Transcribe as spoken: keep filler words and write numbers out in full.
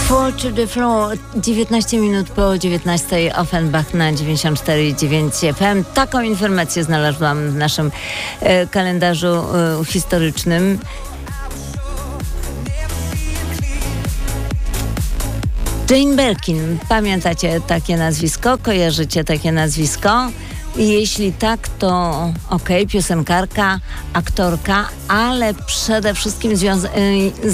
Fall to the Floor, dziewiętnaście minut po dziewiętnastej, Offenbach na dziewięćdziesiąt cztery i dziewięć F M. Taką informację znalazłam w naszym e, kalendarzu e, historycznym. Jane Birkin, pamiętacie takie nazwisko? Kojarzycie takie nazwisko? I jeśli tak, to okej, okay, piosenkarka, aktorka, ale przede wszystkim związa-